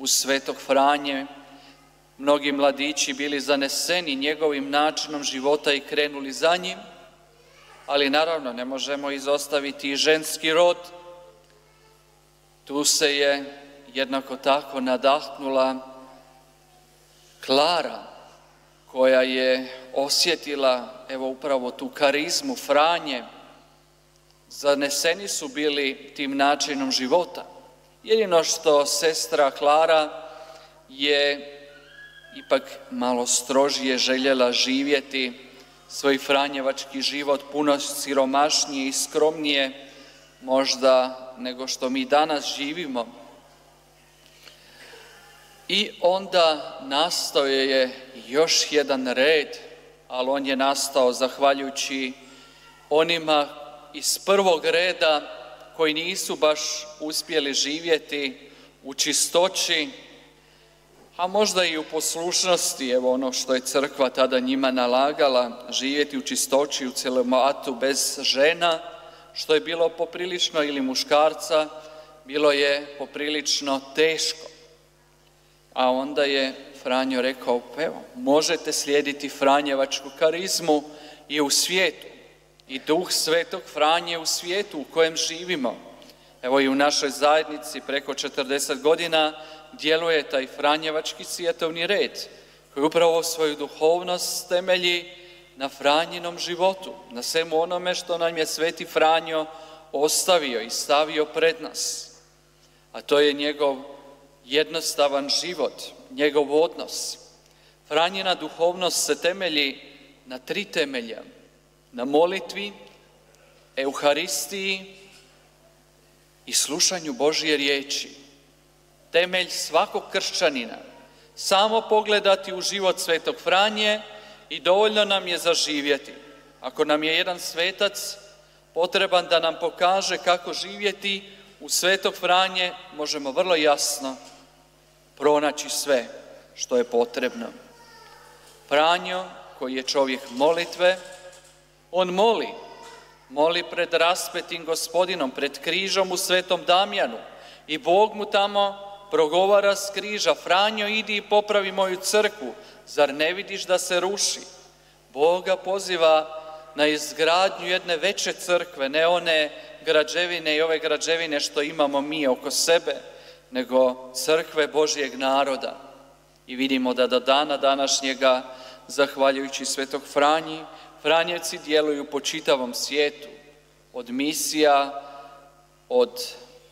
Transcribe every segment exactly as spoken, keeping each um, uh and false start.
uz svetog Franje. Mnogi mladići bili zaneseni njegovim načinom života i krenuli za njim, ali naravno ne možemo izostaviti i ženski rod. Tu se je jednako tako nadahnula Klara, koja je osjetila evo upravo tu karizmu Franje. Zaneseni su bili tim načinom života. Jedino što sestra Klara je ipak malo strožije željela živjeti svoj franjevački život, puno siromašnije i skromnije možda nego što mi danas živimo. I onda nastao je još jedan red, ali on je nastao zahvaljujući onima iz prvog reda koji nisu baš uspjeli živjeti u čistoći, a možda i u poslušnosti, evo ono što je crkva tada njima nalagala, živjeti u čistoći, u celibatu bez žena, što je bilo poprilično, ili muškarca, bilo je poprilično teško. A onda je Franjo rekao, evo, možete slijediti franjevačku karizmu i u svijetu. I duh svetog Franje u svijetu u kojem živimo. Evo i u našoj zajednici preko četrdeset godina djeluje taj franjevački svjetovni red, koji upravo svoju duhovnost temelji na Franjinom životu, na svemu onome što nam je sveti Franjo ostavio i stavio pred nas. A to je njegov jednostavan život, njegov odnos. Franjina duhovnost se temelji na tri temelja. Na molitvi, Euharistiji i slušanju Božje riječi. Temelj svakog kršćanina. Samo pogledati u život svetog Franje i dovoljno nam je zaživjeti. Ako nam je jedan svetac potreban da nam pokaže kako živjeti, u svetog Franje možemo vrlo jasno pronaći sve što je potrebno. Franjo, koji je čovjek molitve, on moli, moli pred raspetim Gospodinom, pred križom u Svetom Damjanu i Bog mu tamo progovara s križa, Franjo, idi i popravi moju crkvu, zar ne vidiš da se ruši? Bog ga poziva na izgradnju jedne veće crkve, ne one građevine i ove građevine što imamo mi oko sebe, nego crkve Božjeg naroda. I vidimo da do dana današnjega, zahvaljujući svetog Franji, Franjevci djeluju po čitavom svijetu, od misija, od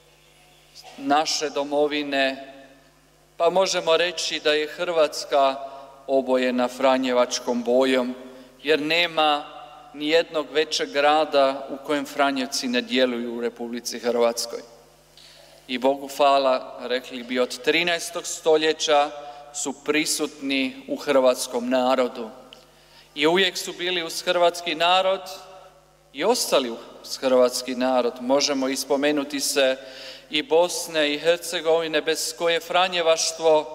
naše domovine, pa možemo reći da je Hrvatska obojena franjevačkom bojom, jer nema ni jednog većeg grada u kojem Franjevci ne djeluju u Republici Hrvatskoj. I Bogu hvala, rekli bi, od trinaestog stoljeća su prisutni u hrvatskom narodu. I uvijek su bili uz hrvatski narod i ostali uz hrvatski narod. Možemo ispomenuti se i Bosne i Hercegovine, bez koje franjevaštvo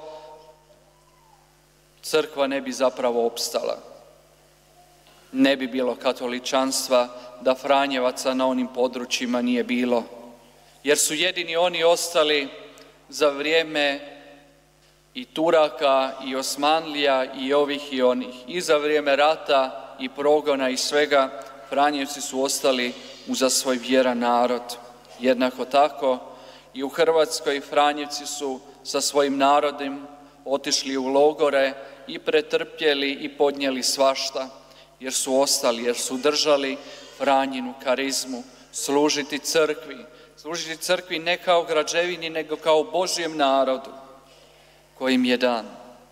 crkva ne bi zapravo opstala. Ne bi bilo katoličanstva da franjevaca na onim područjima nije bilo. Jer su jedini oni ostali za vrijeme i Turaka, i Osmanlija, i ovih i onih. I za vrijeme rata, i progona, i svega, Franjevci su ostali uza svoj vjeran narod. Jednako tako i u Hrvatskoj Franjevci su sa svojim narodom otišli u logore i pretrpjeli i podnijeli svašta, jer su ostali, jer su držali Franjinu karizmu, služiti crkvi, služiti crkvi ne kao građevini, nego kao Božjem narodu kojim je dan.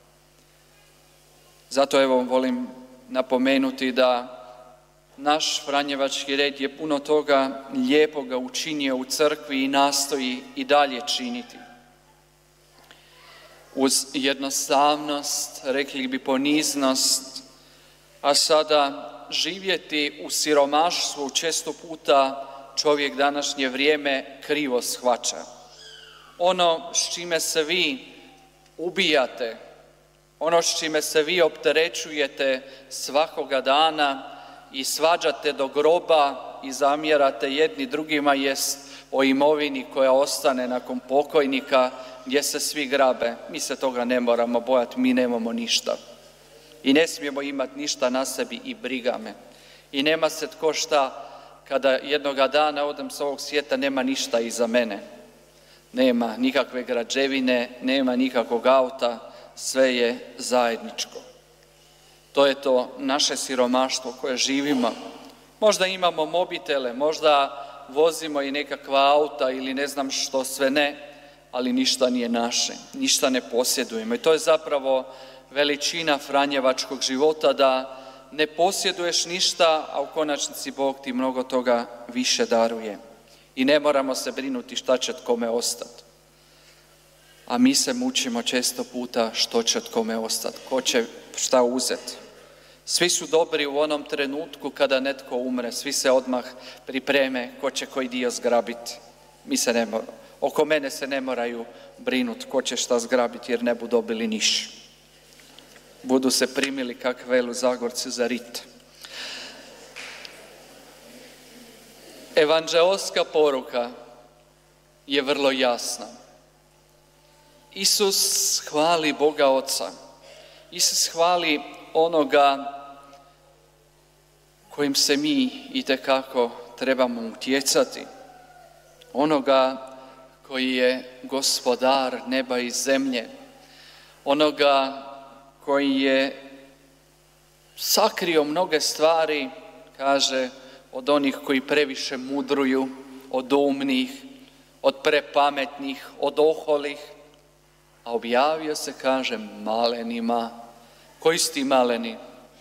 Zato evo volim napomenuti da naš franjevački red je puno toga lijepoga učinio u crkvi i nastoji i dalje činiti. Uz jednostavnost, rekli bi poniznost, a sada živjeti u siromaštvu često puta čovjek današnje vrijeme krivo shvaća. Ono s čime se vi ubijate, ono s čime se vi opterećujete svakoga dana i svađate do groba i zamjerate jedni drugima jest o imovini koja ostane nakon pokojnika, gdje se svi grabe. Mi se toga ne moramo bojati, mi nemamo ništa. I ne smijemo imati ništa na sebi i briga me. I nema se tko šta, kada jednoga dana odem s ovog svijeta, nema ništa iza mene. Nema nikakve građevine, nema nikakvog auta, sve je zajedničko. To je to naše siromaštvo koje živimo. Možda imamo mobitele, možda vozimo i nekakva auta ili ne znam što sve ne, ali ništa nije naše, ništa ne posjedujemo. I to je zapravo veličina franjevačkog života, da ne posjeduješ ništa, a u konačnici Bog ti mnogo toga više daruje. I ne moramo se brinuti šta će kome ostati. A mi se mučimo često puta što će kome ostati, ko će šta uzeti. Svi su dobri u onom trenutku kada netko umre, svi se odmah pripreme ko će koji dio zgrabiti. Mi se ne mora, oko mene se ne moraju brinuti ko će šta zgrabiti jer ne budu dobili niš. Budu se primili kak velu Zagorci za rit. Evanđeoska poruka je vrlo jasna. Isus hvali Boga Oca. Isus hvali onoga kojim se mi itekako trebamo utjecati. Onoga koji je gospodar neba i zemlje. Onoga koji je sakrio mnoge stvari, kaže, od onih koji previše mudruju, od umnih, od prepametnih, od oholih, a objavio se, kaže, malenima. Koji su ti maleni?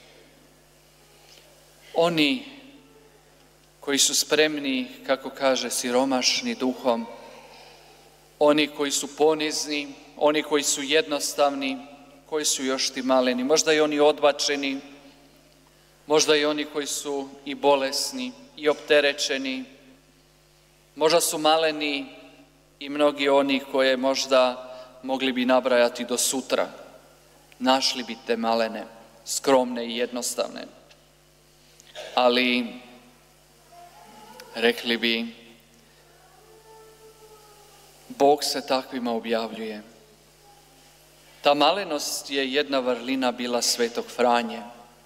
Oni koji su spremni, kako kaže, siromašni duhom, oni koji su ponizni, oni koji su jednostavni, koji su još ti maleni, možda i oni odbačeni, možda i oni koji su i bolesni i opterećeni, možda su maleni i mnogi oni koje možda mogli bi nabrajati do sutra. Našli bi te malene, skromne i jednostavne. Ali rekli bi, Bog se takvima objavljuje. Ta malenost je jedna vrlina bila Svetog Franje.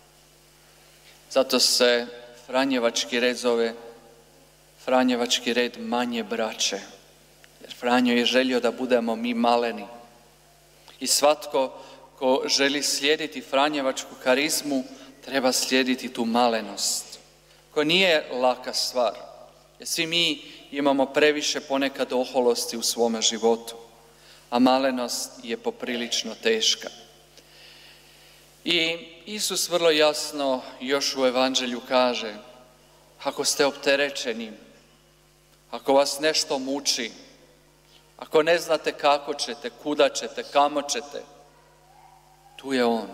Zato se Franjevački red zove Franjevački red manje braće. Jer Franjo je želio da budemo mi maleni. I svatko ko želi slijediti Franjevačku karizmu, treba slijediti tu malenost. Koja nije laka stvar. Jer svi mi imamo previše ponekad oholosti u svome životu. A malenost je poprilično teška. I Isus vrlo jasno još u Evanđelju kaže, ako ste opterećeni, ako vas nešto muči, ako ne znate kako ćete, kuda ćete, kamo ćete, tu je On.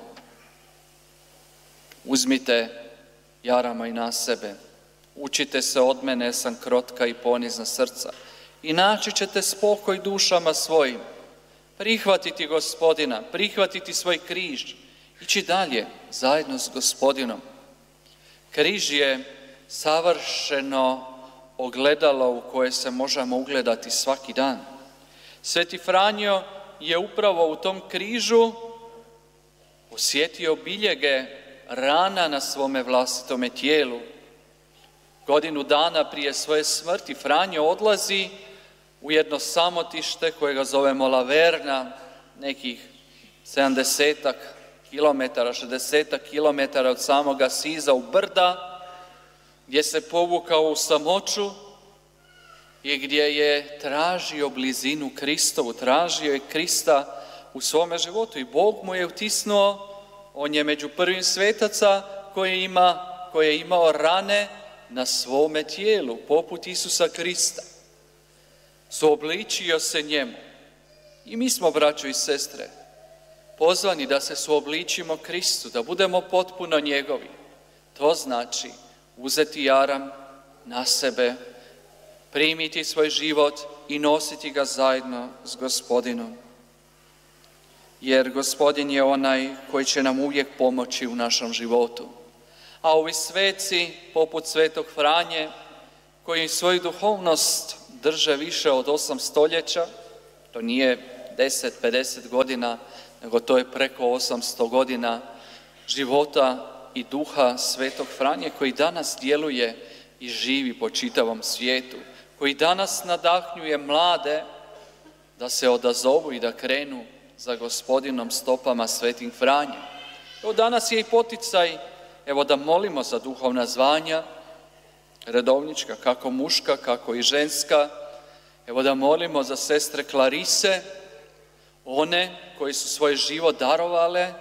Uzmite jarama i na sebe, učite se od mene, jer sam krotka i ponizna srca, i naći ćete spokoj dušama svojim. Prihvatiti Gospodina, prihvatiti svoj križ, ići dalje zajedno s Gospodinom. Križ je savršeno ogledalo u koje se možemo ugledati svaki dan. Sveti Franjo je upravo u tom križu osjetio biljege rana na svome vlastitome tijelu. Godinu dana prije svoje smrti Franjo odlazi u jedno samotište kojega zovemo Laverna, nekih sedamdesetak kilometara, šezdesetak kilometara od samoga Siza u brda, gdje se povukao u samoću i gdje je tražio blizinu Kristovu, tražio je Krista u svome životu i Bog mu je utisnuo, on je među prvim svetaca koji ima, koji je imao rane na svome tijelu, poput Isusa Krista. Suobličio se njemu. I mi smo, braćo i sestre, pozvani da se suobličimo Kristu, da budemo potpuno njegovi. To znači uzeti jaram na sebe, primiti svoj život i nositi ga zajedno s Gospodinom. Jer Gospodin je onaj koji će nam uvijek pomoći u našem životu. A ovi sveci, poput Svetog Franje, koji svoju duhovnost drže više od osam stoljeća, to nije deset, pedeset godina, nego to je preko osamsto godina života i duha Svetog Franje koji danas djeluje i živi po čitavom svijetu, koji danas nadahnjuje mlade da se odazovu i da krenu za Gospodinom stopama Svetim Franjem. Evo danas je i poticaj, evo da molimo za duhovna zvanja, redovnička, kako muška, kako i ženska. Evo da molimo za sestre Klarise, one koji su svoj život darovale.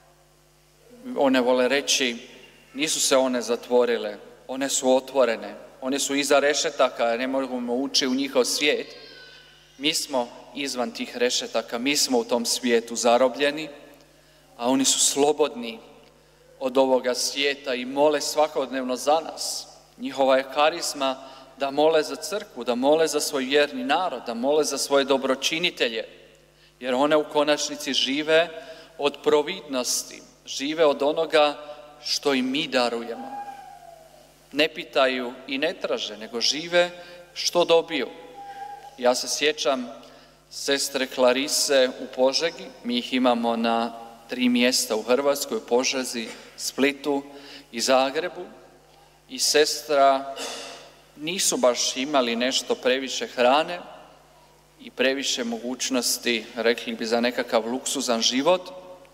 One vole reći, nisu se one zatvorile, one su otvorene, one su iza rešetaka, ne možemo ući u njihov svijet. Mi smo izvan tih rešetaka, mi smo u tom svijetu zarobljeni, a oni su slobodni od ovoga svijeta i mole svakodnevno za nas. Njihova je karizma da mole za crkvu, da mole za svoj vjerni narod, da mole za svoje dobročinitelje, jer one u konačnici žive od providnosti, žive od onoga što i mi darujemo. Ne pitaju i ne traže, nego žive što dobiju. Ja se sjećam sestre Klarise u Požegi, mi ih imamo na tri mjesta u Hrvatskoj, u Požezi, Splitu i Zagrebu. I sestra nisu baš imali nešto previše hrane i previše mogućnosti, rekli bi, za nekakav luksuzan život.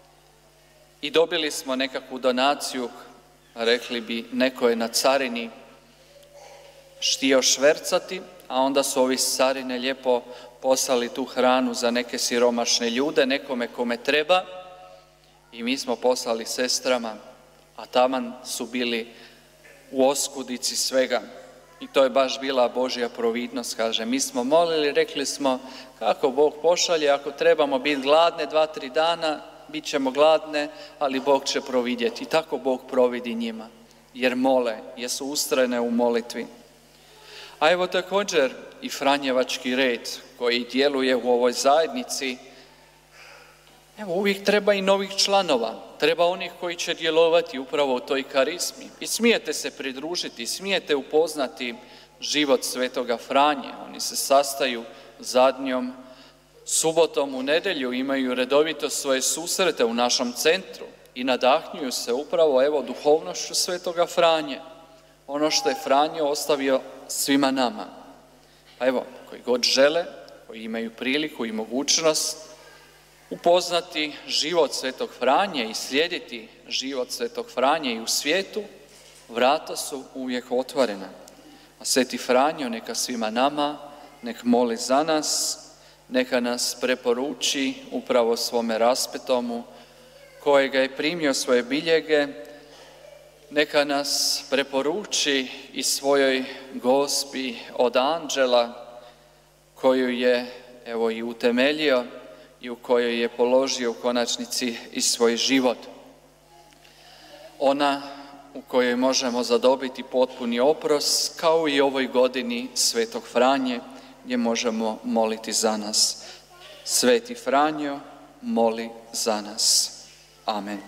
I dobili smo nekakvu donaciju, rekli bi, neko je na carini štio švercati, a onda su ovi s carine lijepo poslali tu hranu za neke siromašne ljude, nekome kome treba, i mi smo poslali sestrama, a taman su bili u oskudici svega. I to je baš bila Božja providnost, kaže. Mi smo molili, rekli smo kako Bog pošalje, ako trebamo biti gladne dva, tri dana, bit ćemo gladne, ali Bog će providjeti. I tako Bog providi njima, jer mole, jer su ustrajne u molitvi. A evo također i Franjevački red koji djeluje u ovoj zajednici. Evo, uvijek treba i novih članova, treba onih koji će djelovati upravo u toj karizmi. I smijete se pridružiti, smijete upoznati život Svetoga Franje. Oni se sastaju zadnjom subotom u nedjelju, imaju redovito svoje susrete u našem centru i nadahnjuju se upravo, evo, duhovnošću Svetoga Franje. Ono što je Franjo ostavio svima nama. Pa evo, koji god žele, koji imaju priliku i mogućnost upoznati život Svetog Franje i slijediti život Svetog Franje i u svijetu, vrata su uvijek otvorena. A Sveti Franjo neka svima nama, nek moli za nas, neka nas preporuči upravo svome raspetomu, kojega je primio svoje biljege, neka nas preporuči i svojoj Gospi od anđela, koju je, evo, i utemeljio i u kojoj je položio u konačnici i svoj život. Ona u kojoj možemo zadobiti potpuni oprost, kao i ovoj godini Svetog Franje, gdje možemo moliti za nas. Sveti Franjo, moli za nas. Amen.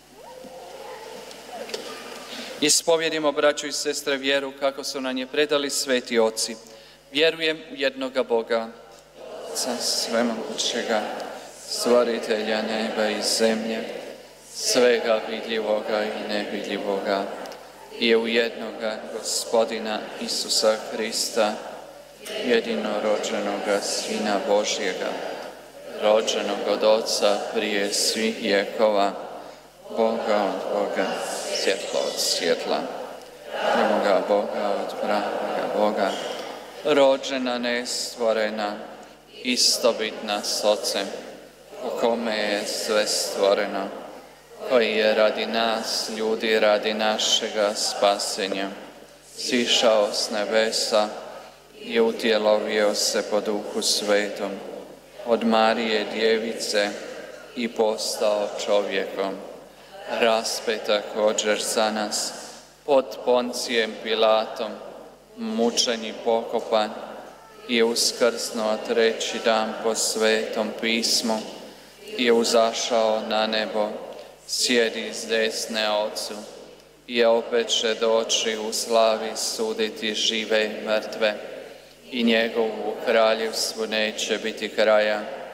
Ispovjedimo, braćo i sestre, vjeru kako su nam je predali sveti oci. Vjerujem u jednoga Boga, Otca svemogućega, stvoritelja neba i zemlje, svega vidljivoga i nevidljivoga, i u jednoga Gospodina Isusa Hrista, jedinorođenoga Sina Božjega, rođenog od Oca prije svih vjekova, Boga od Boga, svjetlo od svjetla, pravoga Boga od pravoga Boga, rođena, nestvorena, istobitna s Ocem, u kome je sve stvoreno, koji je radi nas, ljudi, radi našega spasenja, sišao s nebesa i utjelovio se po Duhu Svetom, od Marije djevice i postao čovjekom, raspet također za nas, pod Poncijem Pilatom, mučen i pokopan i uskrsnuo treći dan po Svetom pismu i uzašao na nebo, sjedi s desne Ocu i opet će doći u slavi suditi žive i mrtve, i njegovu kraljevstvu neće biti kraja.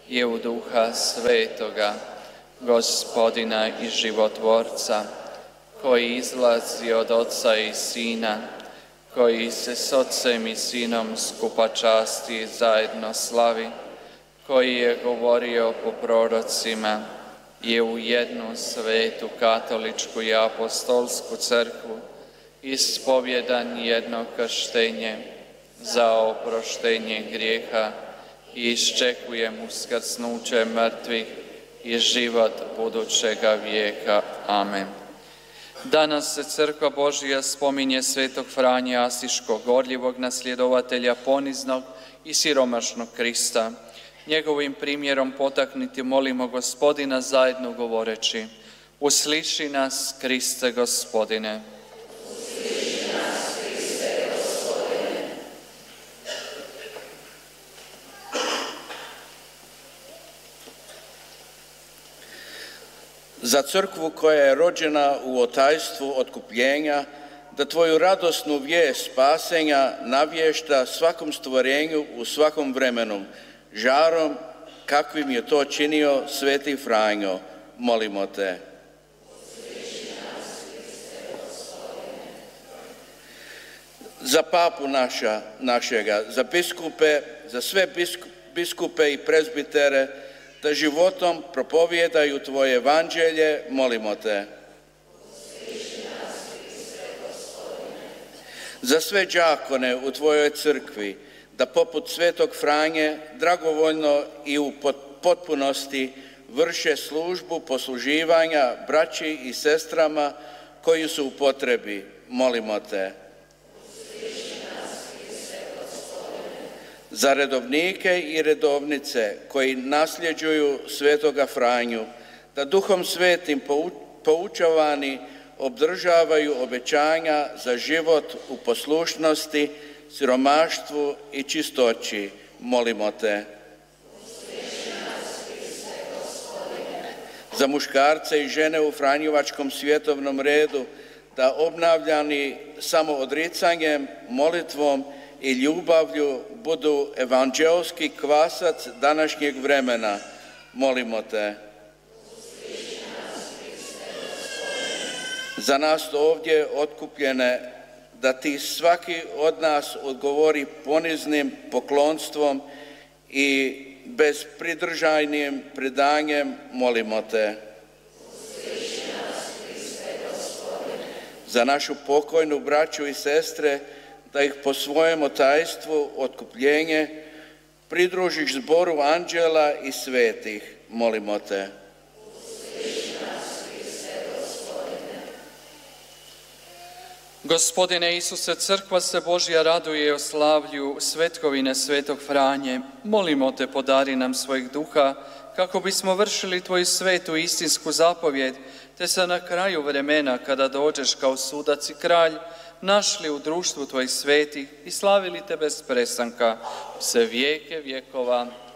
i u Duha Svetoga, Gospodina i životvorca, koji izlazi od Oca i Sina, koji se s Ocem i Sinom skupa časti i zajedno slavi, koji je govorio po prorocima, je u jednu svetu katoličku i apostolsku crkvu, ispovjedan jedno krštenje za oproštenje grijeha i iščekujem uskrsnuće mrtvih i život budućega vijeka. Amen. Danas se Crkva Božja spominje svetog Franje Asiškog, gorljivog nasljedovatelja poniznog i siromašnog Krista. Njegovim primjerom potaknuti molimo Gospodina zajedno govoreći: usliši nas, Kriste Gospodine. Usliši nas, Kriste Gospodine. Za crkvu koja je rođena u otajstvu otkupljenja, da tvoju radosnu vijest spasenja navješta svakom stvorenju u svakom vremenu, žarom kakvim je to činio sveti Franjo, molimo te. Za papu naša, našega, za biskupe, za sve biskupe i prezbitere, da životom propovjedaju tvoje evanđelje, molimo te. Za sve đakone u tvojoj crkvi, da poput svetog Franje dragovoljno i u potpunosti vrše službu posluživanja braći i sestrama koji su u potrebi, molimo te. Za redovnike i redovnice koji nasljeđuju svetoga Franju, da Duhom Svetim poučavani obdržavaju obećanja za život u poslušnosti, siromaštvu i čistoći, molimo te. Za muškarce i žene u Franjevačkom svjetovnom redu, da obnavljani samo odricanjem, molitvom i ljubavlju budu evanđelski kvasac današnjeg vremena, molimo te. Za nas ovdje otkupljene, da ti svaki od nas odgovori poniznim poklonstvom i bezpridržajnim predanjem, molimo te. Za našu pokojnu braću i sestre, da ih po svojem otajstvu otkupljenje pridružiš zboru anđela i svetih, molimo te. Gospodine Isuse, Crkva se Božja raduje o slavlju svetkovine svetog Franje. Molimo te, podari nam svojeg duha, kako bismo vršili tvoju svetu i istinsku zapovjed, te se na kraju vremena, kada dođeš kao sudac i kralj, našli u društvu tvojih svetih i slavili te bez prestanka, sve vijeke vjekova.